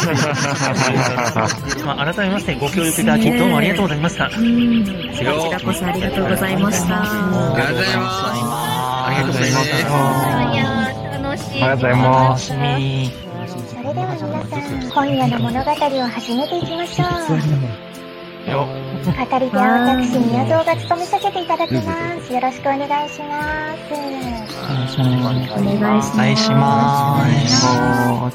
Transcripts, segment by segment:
改めましてご協力いただきどうもありがとうございました。 こちらこそありがとうございました。 ありがとうございます。 ありがとうございます。 いや楽しい。 ありがとうございます。 それでは皆さん、今夜の物語を始めていきましょう。 よ語り手は私、宮蔵が務めさせていただきます。よろしくお願いします。 お願いします。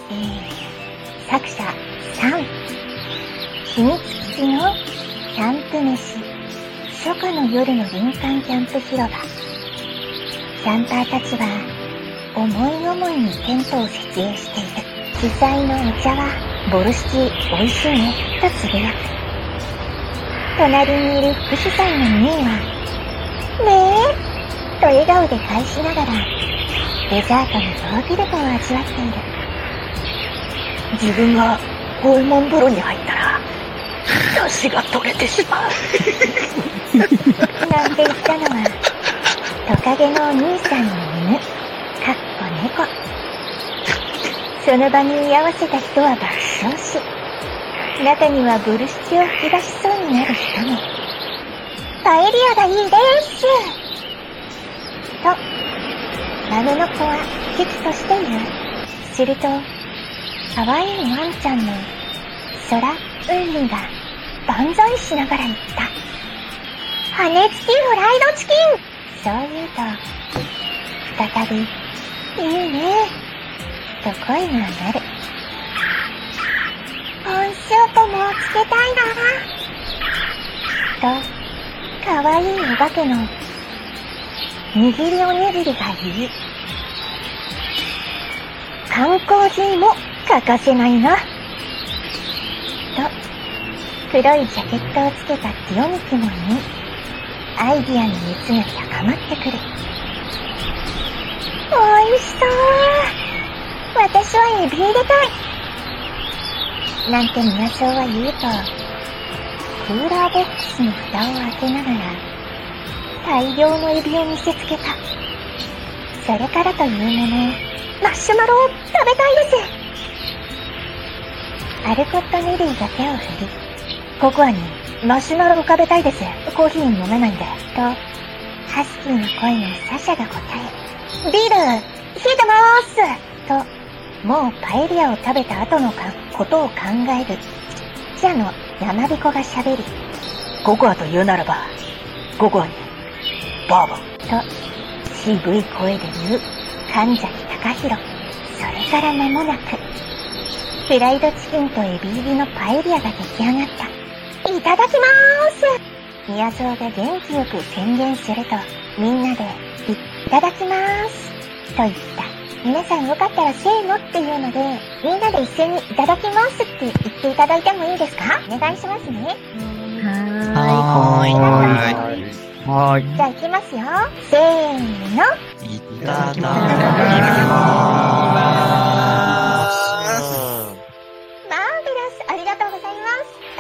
作者3、秘密基地のキャンプ飯。初夏の夜の林間キャンプ広場。キャンパーたちは思い思いにテントを設営している。主催のお茶はボルシチ美味しいねとつぶやく。隣にいる副主催のミーはねえと笑顔で返しながらデザートのヨーグルトを味わっている。 自分がホルモン風呂に入ったら出汁が取れてしまうなんて言ったのはトカゲのお兄さんの犬猫。その場に居合わせた人は爆笑し、中にはボルシチを吹き出しそうになる人も。パエリアがいいですと豆の子は危機として言う。すると可愛いワンちゃんの空海が万歳しながら言った。羽根付きフライドチキン。そう言うと再びいいねと声が上がる。ポンスープもつけたいなと可愛いお化けの握りおにぎりが言い、缶コーヒーも欠かせないなと黒いジャケットをつけたティオミクも言い、アイディアの熱が高まってくる。おいしそう。私はエビ入れたいなんて宮蔵は言うと、クーラーボックスの蓋を開けながら大量のエビを見せつけた。それからというもの、マシュマロを食べたいです。アルコットネリーが手を振り、ココアにマシュマロを食べたいです。コーヒー飲めないんでとハスキーの声のサシャが答え、ビール冷えてますともうパエリアを食べた後のことを考える記者の山彦が喋り、 ココアと言うならばココアにバーボンと渋い声で言う神崎隆弘。それから間もなくフライドチキンとエビ入りのパエリアが出来上がった。いただきまーす。宮蔵が元気よく宣言すると、みんなでいただきまーすと言った。皆さんよかったらせーのっていうので、みんなで一斉にいただきますって言っていただいてもいいですか？お願いしますね。 はい。 じゃあ行きますよ。せーの。 いただきます。 ありがとうございます。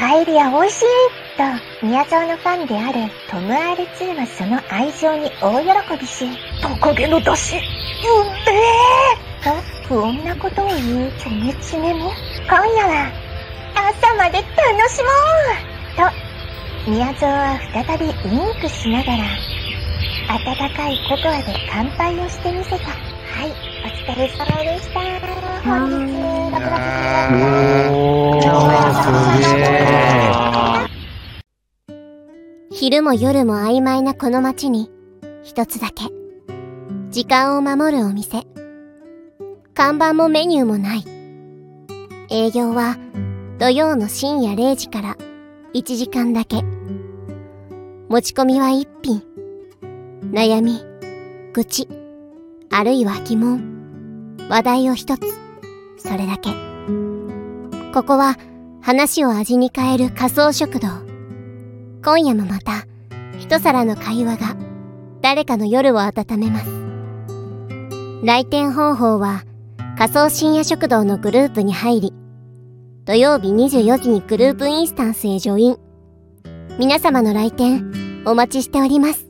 パエリア美味しいと宮蔵のファンであるトム R2 はその愛情に大喜びし、 トカゲの出汁と不穏なことを言うチョメチメも、今夜は朝まで楽しもうと宮蔵は再びウインクしながら温かいココアで乾杯をしてみせた。はい、お疲れ様でした。本日6月昼も夜も曖昧なこの街に一つだけ時間を守るお店。看板もメニューもない。営業は土曜の深夜0時から1時間だけ。持ち込みは1品。悩み、愚痴、あるいは疑問、話題を一つ。それだけ。ここは話を味に変える仮想食堂。今夜もまた一皿の会話が誰かの夜を温めます。来店方法は仮想深夜食堂のグループに入り、土曜日24時にグループインスタンスへジョイン。皆様の来店お待ちしております。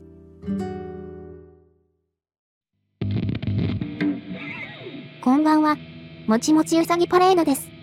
こんばんは、もちもちうさぎパレードです。